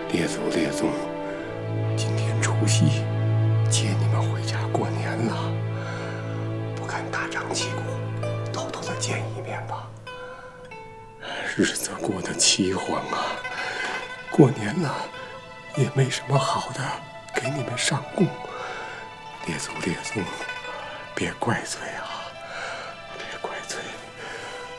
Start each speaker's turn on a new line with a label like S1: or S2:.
S1: 列祖列宗，今天除夕，接你们回家过年了，不敢大张旗鼓，偷偷的见一面吧。日子过得凄惶啊，过年了，也没什么好的给你们上供。列祖列宗，别怪罪啊。